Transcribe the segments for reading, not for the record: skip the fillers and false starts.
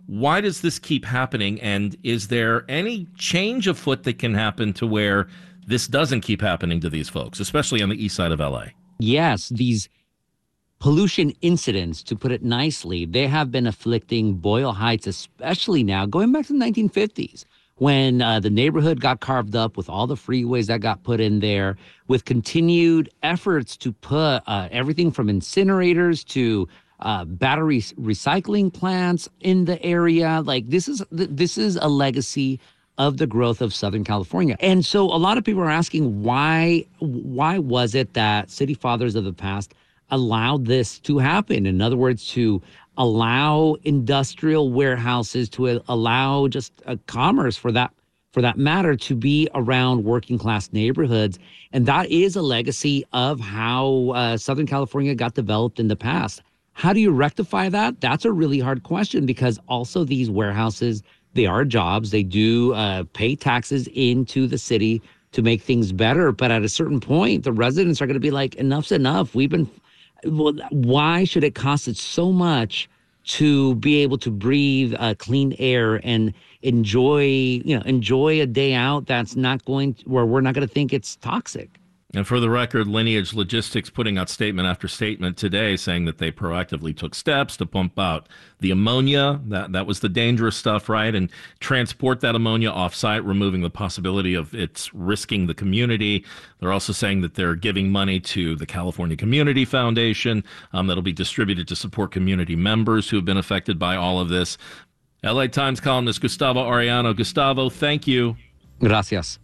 Why does this keep happening? And is there any change afoot that can happen to where this doesn't keep happening to these folks, especially on the east side of LA? Yes, these pollution incidents, to put it nicely, they have been afflicting Boyle Heights, especially now, going back to the 1950s, when the neighborhood got carved up with all the freeways that got put in there, with continued efforts to put everything from incinerators to battery recycling plants in the area. Like this is a legacy of the growth of Southern California. And so a lot of people are asking why was it that city fathers of the past allowed this to happen? In other words, to allow industrial warehouses, to allow just commerce for that matter to be around working class neighborhoods. And that is a legacy of how Southern California got developed in the past. How do you rectify that? That's a really hard question, because also these warehouses, they are jobs. They do pay taxes into the city to make things better. But at a certain point, the residents are going to be like, enough's enough. Why should it cost us so much to be able to breathe clean air and enjoy a day out that's not going to, where we're not going to think it's toxic? And for the record, Lineage Logistics putting out statement after statement today saying that they proactively took steps to pump out the ammonia. That was the dangerous stuff, right? And transport that ammonia off-site, removing the possibility of it's risking the community. They're also saying that they're giving money to the California Community Foundation that'll be distributed to support community members who have been affected by all of this. LA Times columnist Gustavo Arellano. Gustavo, thank you. Gracias.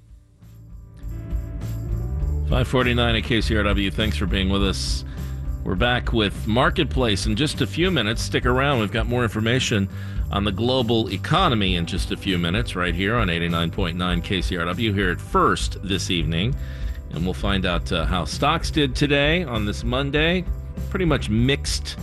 549 at KCRW. Thanks for being with us. We're back with Marketplace in just a few minutes. Stick around. We've got more information on the global economy in just a few minutes right here on 89.9 KCRW here at First this evening. And we'll find out how stocks did today on this Monday. Pretty much mixed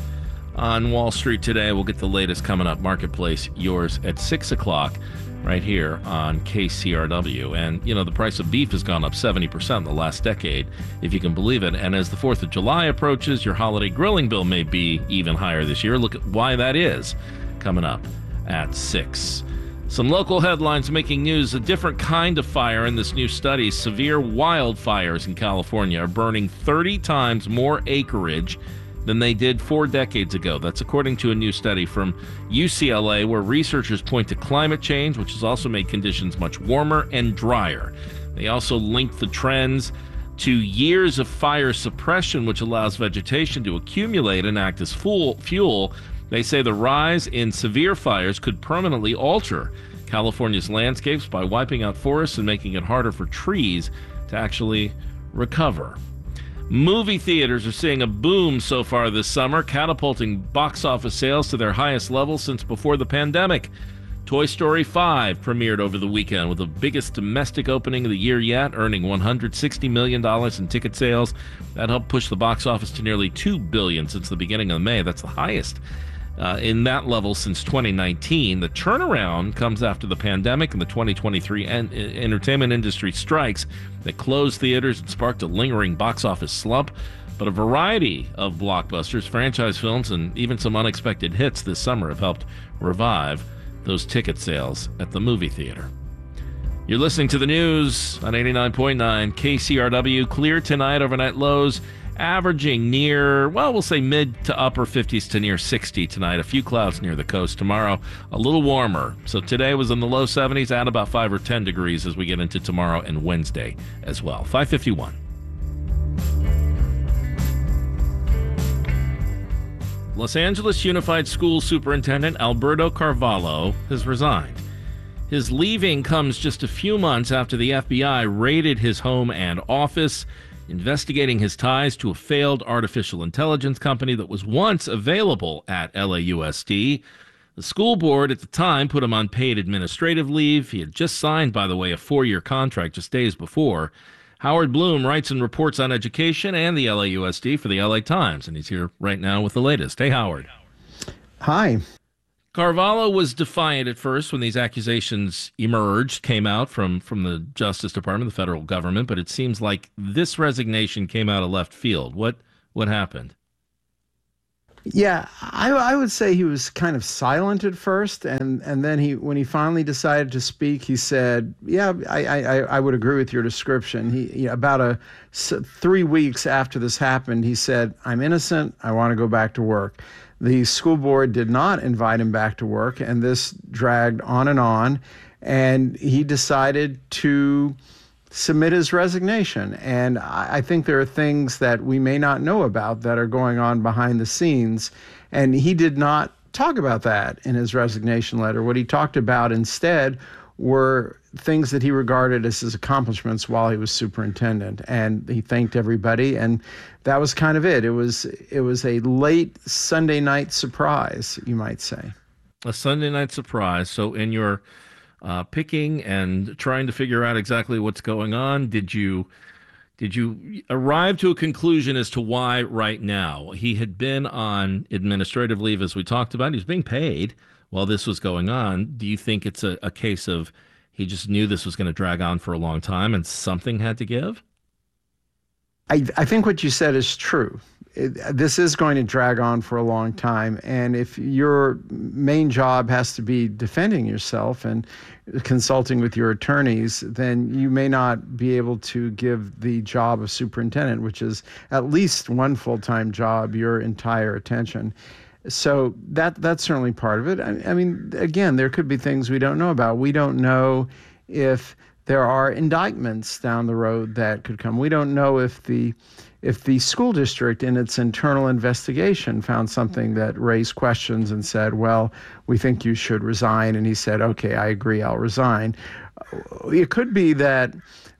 on Wall Street today. We'll get the latest coming up. Marketplace, yours at 6 o'clock. Right here on KCRW. And, the price of beef has gone up 70% in the last decade, if you can believe it. And as the 4th of July approaches, your holiday grilling bill may be even higher this year. Look at why that is coming up at 6. Some local headlines making news. A different kind of fire in this new study. Severe wildfires in California are burning 30 times more acreage than they did 4 decades ago. That's according to a new study from UCLA, where researchers point to climate change, which has also made conditions much warmer and drier. They also link the trends to years of fire suppression, which allows vegetation to accumulate and act as fuel. They say the rise in severe fires could permanently alter California's landscapes by wiping out forests and making it harder for trees to actually recover. Movie theaters are seeing a boom so far this summer, catapulting box office sales to their highest level since before the pandemic. Toy Story 5 premiered over the weekend with the biggest domestic opening of the year yet, earning $160 million in ticket sales. That helped push the box office to nearly $2 billion since the beginning of May. That's the highest in that level since 2019. The turnaround comes after the pandemic and the 2023 entertainment industry strikes that closed theaters and sparked a lingering box office slump. But a variety of blockbusters, franchise films, and even some unexpected hits this summer have helped revive those ticket sales at the movie theater. You're listening to the news on 89.9 KCRW. Clear tonight, overnight lows averaging near, we'll say mid to upper 50s to near 60 tonight. A few clouds near the coast. Tomorrow, a little warmer. So today was in the low 70s, at about 5 or 10 degrees as we get into tomorrow and Wednesday as well. 551. Los Angeles Unified School Superintendent Alberto Carvalho has resigned. His leaving comes just a few months after the FBI raided his home and office, investigating his ties to a failed artificial intelligence company that was once available at LAUSD. The school board at the time put him on paid administrative leave. He had just signed, by the way, a 4-year contract just days before. Howard Bloom writes and reports on education and the LAUSD for the LA Times, and he's here right now with the latest. Hey, Howard. Hi. Carvalho was defiant at first when these accusations emerged, came out from the Justice Department, the federal government, but it seems like this resignation came out of left field. What happened? Yeah, I would say he was kind of silent at first, and then when he finally decided to speak, he said, "Yeah, I would agree with your description." About 3 weeks after this happened, he said, "I'm innocent. I want to go back to work." The school board did not invite him back to work, and this dragged on, and he decided to submit his resignation. And I think there are things that we may not know about that are going on behind the scenes. And he did not talk about that in his resignation letter. What he talked about instead were things that he regarded as his accomplishments while he was superintendent. And he thanked everybody. And that was kind of it. It was a late Sunday night surprise, you might say. A Sunday night surprise. So in your picking and trying to figure out exactly what's going on, did you arrive to a conclusion as to why right now? He had been on administrative leave, as we talked about. He was being paid while this was going on. Do you think it's a case of he just knew this was going to drag on for a long time and something had to give? I think what you said is true. This is going to drag on for a long time. And if your main job has to be defending yourself and consulting with your attorneys, then you may not be able to give the job of superintendent, which is at least one full-time job, your entire attention. So that's certainly part of it. I mean, again, there could be things we don't know about. We don't know if there are indictments down the road that could come. We don't know if the school district in its internal investigation found something that raised questions and said, well, we think you should resign. And he said, okay, I agree, I'll resign. It could be that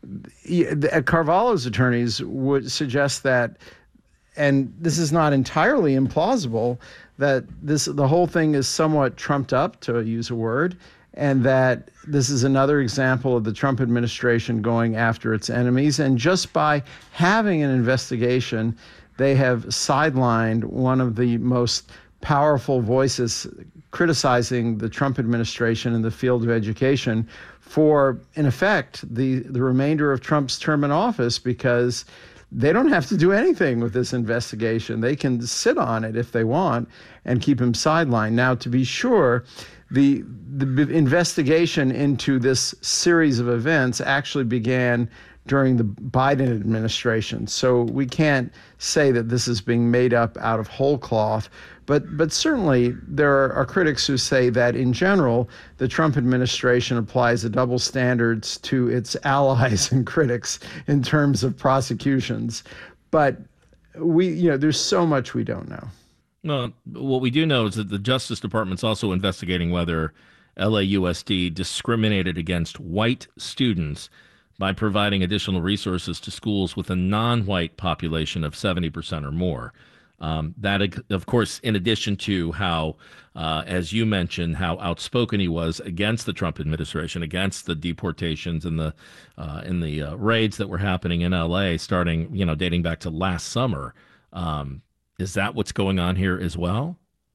Carvalho's attorneys would suggest that, and this is not entirely implausible, that the whole thing is somewhat trumped up, to use a word, and that this is another example of the Trump administration going after its enemies. And just by having an investigation, they have sidelined one of the most powerful voices criticizing the Trump administration in the field of education for, in effect, the remainder of Trump's term in office, because they don't have to do anything with this investigation. They can sit on it if they want and keep him sidelined. Now, to be sure, the investigation into this series of events actually began during the Biden administration. So we can't say that this is being made up out of whole cloth. But certainly there are critics who say that in general, the Trump administration applies a double standards to its allies and critics in terms of prosecutions. But there's so much we don't know. Well, what we do know is that the Justice Department's also investigating whether LAUSD discriminated against white students by providing additional resources to schools with a non-white population of 70% or more. That, of course, in addition to how, as you mentioned, how outspoken he was against the Trump administration, against the deportations and the raids that were happening in LA, starting, dating back to last summer. Is that what's going on here as well?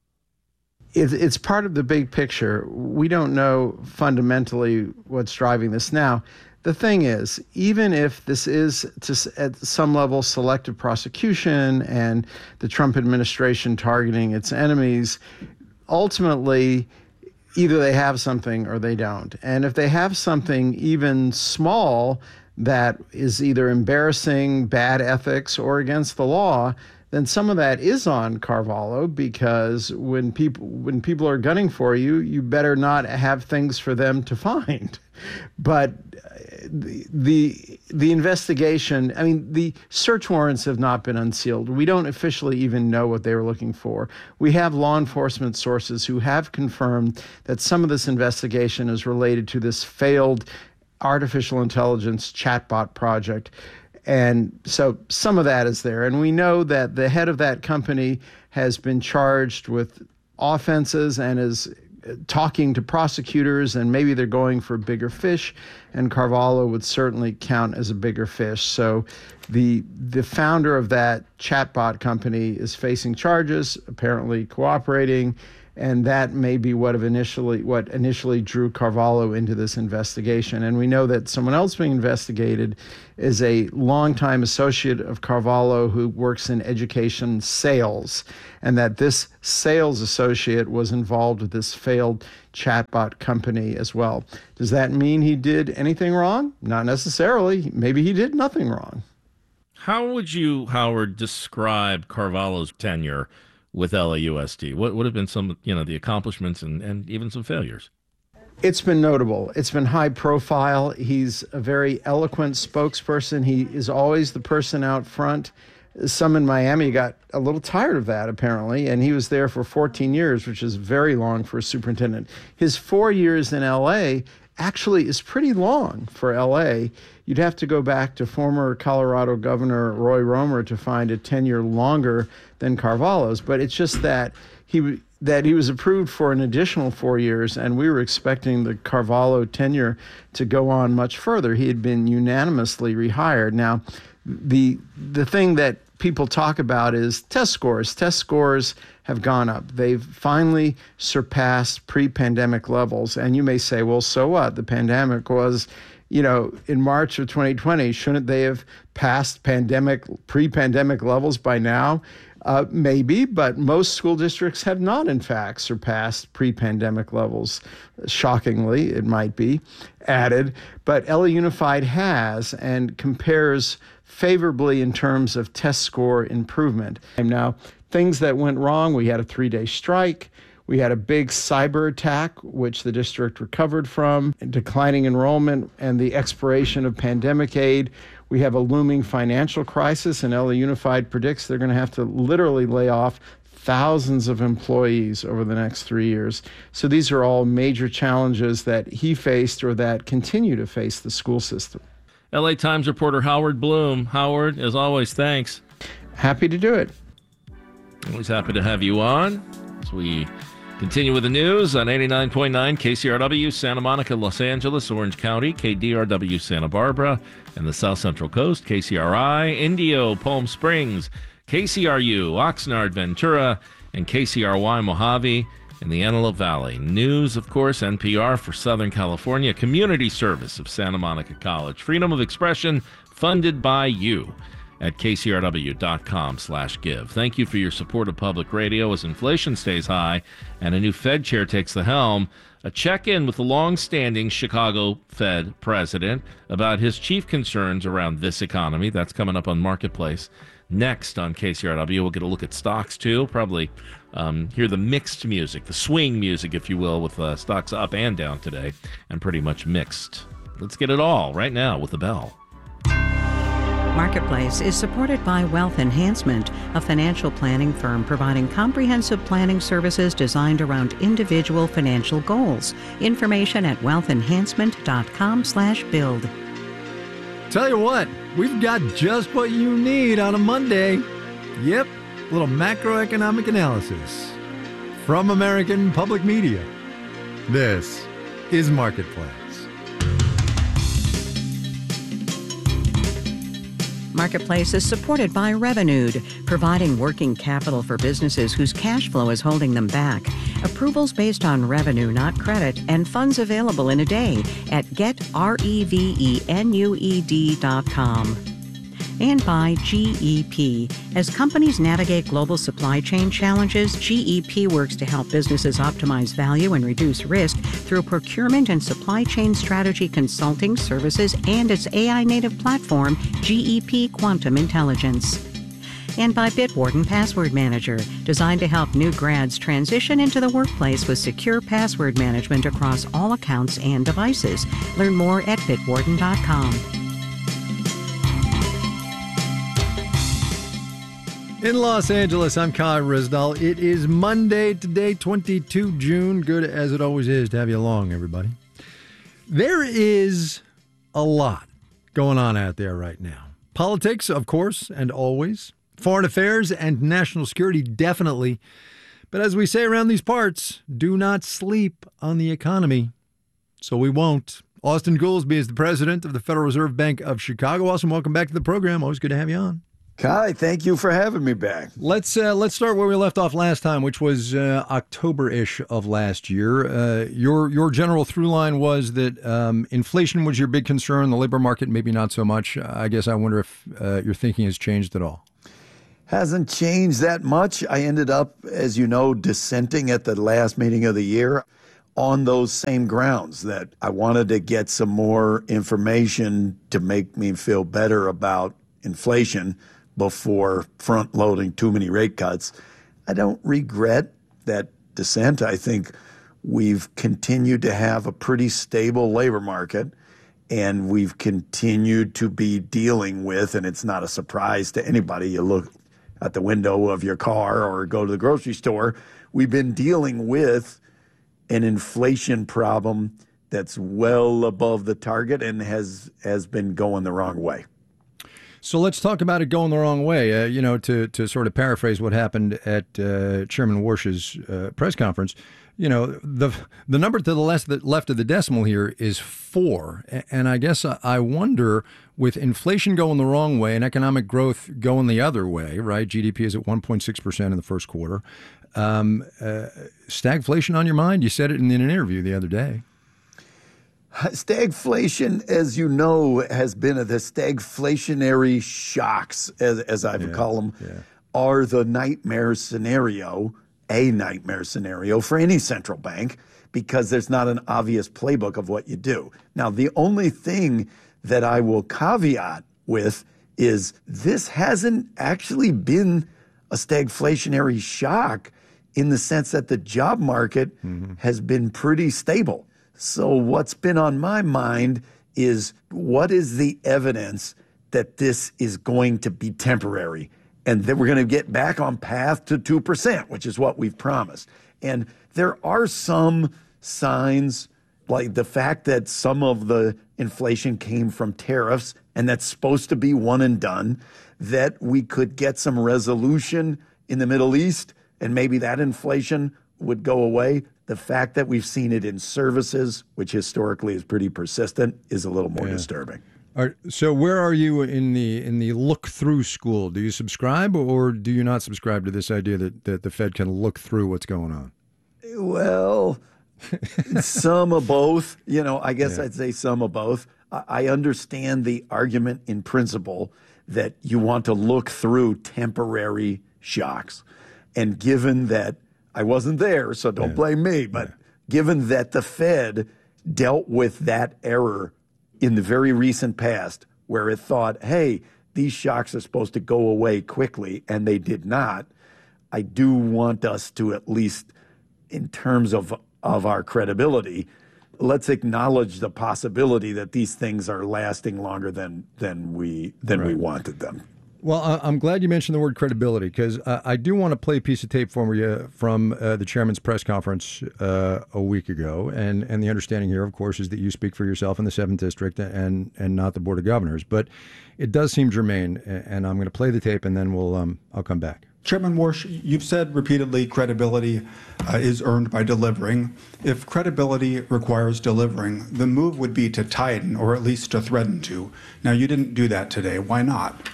It's part of the big picture. We don't know fundamentally what's driving this. Now, the thing is, even if this is at some level selective prosecution and the Trump administration targeting its enemies, ultimately, either they have something or they don't. And if they have something even small that is either embarrassing, bad ethics, or against the law, then some of that is on Carvalho, because when people are gunning for you, you better not have things for them to find. But the investigation, I mean, the search warrants have not been unsealed. We don't officially even know what they were looking for. We have law enforcement sources who have confirmed that some of this investigation is related to this failed artificial intelligence chatbot project. And so some of that is there. And we know that the head of that company has been charged with offenses and is talking to prosecutors, and maybe they're going for bigger fish, and Carvalho would certainly count as a bigger fish. So the founder of that chatbot company is facing charges, apparently cooperating, And that may be what initially drew Carvalho into this investigation. And we know that someone else being investigated is a longtime associate of Carvalho who works in education sales, and that this sales associate was involved with this failed chatbot company as well. Does that mean he did anything wrong? Not necessarily. Maybe he did nothing wrong. How would you, Howard, describe Carvalho's tenure with LAUSD? What would have been some, the accomplishments and even some failures? It's been notable. It's been high profile. He's a very eloquent spokesperson. He is always the person out front. Some in Miami got a little tired of that, apparently, and he was there for 14 years, which is very long for a superintendent. His 4 years in LA actually is pretty long for LA. You'd have to go back to former Colorado Governor Roy Romer to find a tenure longer than Carvalho's, but it's just that he was approved for an additional 4 years, and we were expecting the Carvalho tenure to go on much further. He had been unanimously rehired. Now, the thing that people talk about is test scores. Test scores have gone up. They've finally surpassed pre-pandemic levels. And you may say, well, so what? The pandemic was, in March of 2020. Shouldn't they have passed pre-pandemic levels by now? Maybe, but most school districts have not, in fact, surpassed pre-pandemic levels. Shockingly, it might be added. But LA Unified has, and compares favorably in terms of test score improvement. And now, things that went wrong, we had a 3-day strike. We had a big cyber attack, which the district recovered from, declining enrollment, and the expiration of pandemic aid. We have a looming financial crisis, and LA Unified predicts they're going to have to literally lay off thousands of employees over the next 3 years. So these are all major challenges that he faced or that continue to face the school system. LA Times reporter Howard Bloom. Howard, as always, thanks. Happy to do it. Always happy to have you on as we continue with the news on 89.9 KCRW, Santa Monica, Los Angeles, Orange County, KDRW, Santa Barbara, and the South Central Coast, KCRI, Indio, Palm Springs, KCRU, Oxnard, Ventura, and KCRY, Mojave, in the Antelope Valley. News, of course, NPR for Southern California, community service of Santa Monica College. Freedom of expression funded by you at kcrw.com/give. Thank you for your support of public radio as inflation stays high and a new Fed chair takes the helm. A check-in with the long-standing Chicago Fed president about his chief concerns around this economy. That's coming up on Marketplace. Next on KCRW, we'll get a look at stocks, too. Probably hear the mixed music, the swing music, if you will, with stocks up and down today, and pretty much mixed. Let's get it all right now with the bell. Marketplace is supported by Wealth Enhancement, a financial planning firm providing comprehensive planning services designed around individual financial goals. Information at wealthenhancement.com/build. Tell you what, we've got just what you need on a Monday. Yep, a little macroeconomic analysis from American Public Media. This is Marketplace. Marketplace is supported by Revenued, providing working capital for businesses whose cash flow is holding them back. Approvals based on revenue, not credit, and funds available in a day at getrevenued.com. And by GEP. As companies navigate global supply chain challenges, GEP works to help businesses optimize value and reduce risk through procurement and supply chain strategy consulting services and its AI-native platform, GEP Quantum Intelligence. And by Bitwarden Password Manager, designed to help new grads transition into the workplace with secure password management across all accounts and devices. Learn more at bitwarden.com. In Los Angeles, I'm Kai Risdal. It is Monday today, 22 June. Good as it always is to have you along, everybody. There is a lot going on out there right now. Politics, of course, and always. Foreign affairs and national security, definitely. But as we say around these parts, do not sleep on the economy. So we won't. Austan Goolsbee is the president of the Federal Reserve Bank of Chicago. Austan, welcome back to the program. Always good to have you on. Kai, thank you for having me back. Let's start where we left off last time, which was October-ish of last year. Your general through line was that inflation was your big concern, the labor market maybe not so much. I guess I wonder if your thinking has changed at all. Hasn't changed that much. I ended up, as you know, dissenting at the last meeting of the year on those same grounds, that I wanted to get some more information to make me feel better about inflation before front-loading too many rate cuts. I don't regret that dissent. I think we've continued to have a pretty stable labor market, and we've continued to be dealing with, and it's not a surprise to anybody, you look at the window of your car or go to the grocery store, we've been dealing with an inflation problem that's well above the target and has been going the wrong way. So let's talk about it going the wrong way. To sort of paraphrase what happened at Chairman Warsh's press conference, the number to the left of the decimal here is 4. And I guess I wonder, with inflation going the wrong way and economic growth going the other way, right? GDP is at 1.6% in the first quarter. Stagflation on your mind? You said it in an interview the other day. Stagflation, as you know, has been the stagflationary shocks, as I would call them, are the nightmare scenario, a nightmare scenario for any central bank, because there's not an obvious playbook of what you do. Now, the only thing that I will caveat with is this hasn't actually been a stagflationary shock in the sense that the job market has been pretty stable. So what's been on my mind is, what is the evidence that this is going to be temporary and that we're going to get back on path to 2%, which is what we've promised. And there are some signs, like the fact that some of the inflation came from tariffs and that's supposed to be one and done, that we could get some resolution in the Middle East and maybe that inflation would go away. The fact that we've seen it in services, which historically is pretty persistent, is a little more disturbing. All right, so where are you in the look-through school? Do you subscribe or do you not subscribe to this idea that the Fed can look through what's going on? Well, some of both. I guess I'd say some of both. I understand the argument in principle that you want to look through temporary shocks. And given that I wasn't there, so don't blame me, but given that the Fed dealt with that error in the very recent past, where it thought, hey, these shocks are supposed to go away quickly, and they did not, I do want us to, at least in terms of our credibility, let's acknowledge the possibility that these things are lasting longer than we wanted them. Well, I'm glad you mentioned the word credibility, because I do want to play a piece of tape for you from the chairman's press conference a week ago. And the understanding here, of course, is that you speak for yourself in the 7th District and not the Board of Governors. But it does seem germane, and I'm going to play the tape, and then I'll come back. Chairman Warsh, you've said repeatedly credibility is earned by delivering. If credibility requires delivering, the move would be to tighten, or at least to threaten to. Now, you didn't do that today. Why not?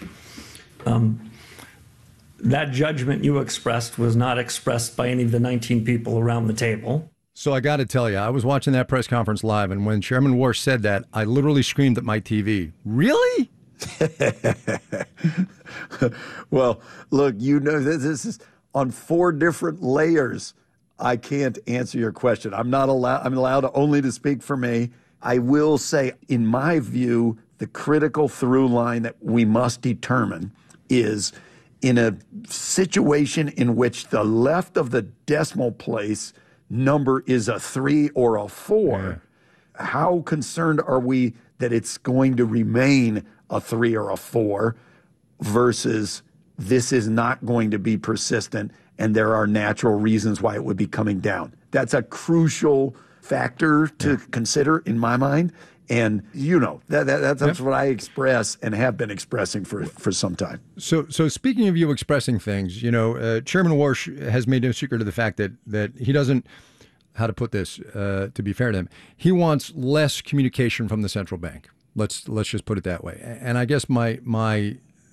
That judgment you expressed was not expressed by any of the 19 people around the table. So I got to tell you, I was watching that press conference live, and when Chairman Warsh said that, I literally screamed at my TV, "Really?" Well, look, this is on 4 different layers. I can't answer your question. I'm allowed only to speak for me. I will say, in my view, the critical through line that we must determine is, in a situation in which the left of the decimal place number is a 3 or a 4, how concerned are we that it's going to remain a 3 or a 4 versus this is not going to be persistent and there are natural reasons why it would be coming down? That's a crucial factor to consider in my mind. And that's what I express and have been expressing for some time. So speaking of you expressing things, Chairman Warsh has made no secret of the fact that he doesn't, how to put this, to be fair to him, he wants less communication from the central bank. Let's just put it that way. And I guess my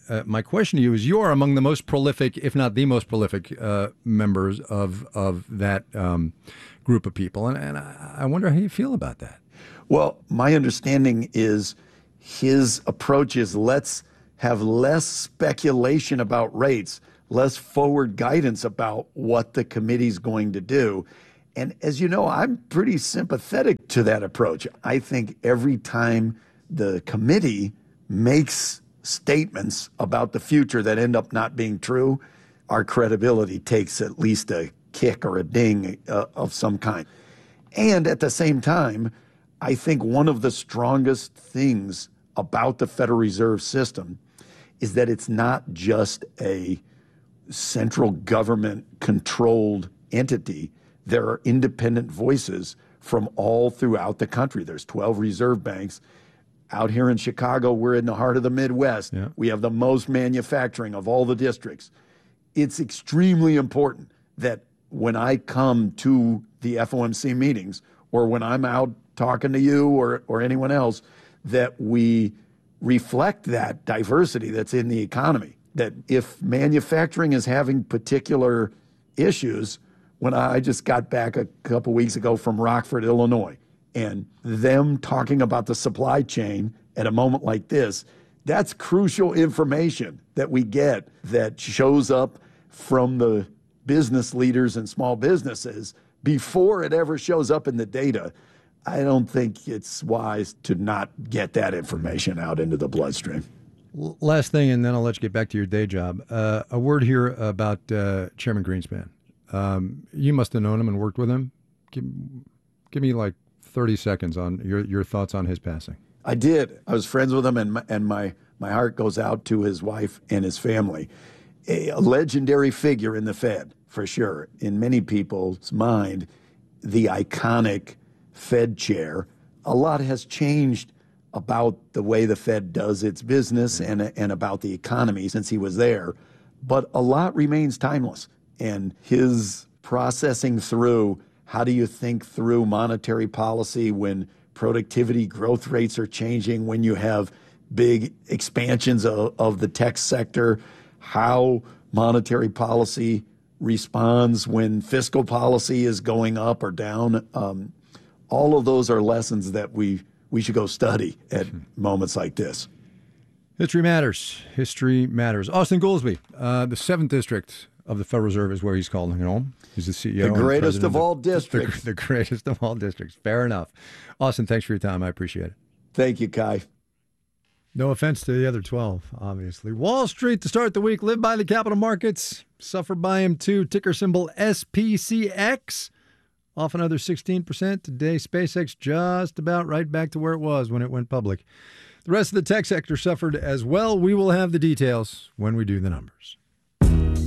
My question to you is, you are among the most prolific, if not the most prolific, members of that group of people. And I wonder how you feel about that. Well, my understanding is his approach is let's have less speculation about rates, less forward guidance about what the committee's going to do. And as you know, I'm pretty sympathetic to that approach. I think every time the committee makes statements about the future that end up not being true, our credibility takes at least a kick or a ding of some kind. And at the same time, I think one of the strongest things about the Federal Reserve System is that it's not just a central government controlled entity. There are independent voices from all throughout the country. There's 12 reserve banks. Out here in Chicago, we're in the heart of the Midwest. Yeah. We have the most manufacturing of all the districts. It's extremely important that when I come to the FOMC meetings, or when I'm out talking to you or anyone else, that we reflect that diversity that's in the economy. That if manufacturing is having particular issues, when I just got back a couple weeks ago from Rockford, Illinois, and them talking about the supply chain at a moment like this, that's crucial information that we get that shows up from the business leaders and small businesses before it ever shows up in the data. I don't think it's wise to not get that information out into the bloodstream. Last thing, and then I'll let you get back to your day job. A word here about Chairman Greenspan. You must have known him and worked with him. Give me like 30 seconds on your thoughts on his passing. I did. I was friends with him, and my heart goes out to his wife and his family. A legendary figure in the Fed, for sure. In many people's mind, the iconic Fed chair. A lot has changed about the way the Fed does its business and about the economy since he was there. But a lot remains timeless. And his processing through, how do you think through monetary policy when productivity growth rates are changing, when you have big expansions of the tech sector, how monetary policy responds when fiscal policy is going up or down. All of those are lessons that we should go study at moments like this. History matters. History matters. Austan Goolsbee, the 7th District of the Federal Reserve is where he's calling home. He's the CEO. The greatest of all districts. The greatest of all districts. Fair enough. Austan, thanks for your time. I appreciate it. Thank you, Kai. No offense to the other 12, obviously. Wall Street to start the week. Live by the capital markets. Suffer by them too. Ticker symbol SPCX. Off another 16% today. SpaceX just about right back to where it was when it went public. The rest of the tech sector suffered as well. We will have the details when we do the numbers.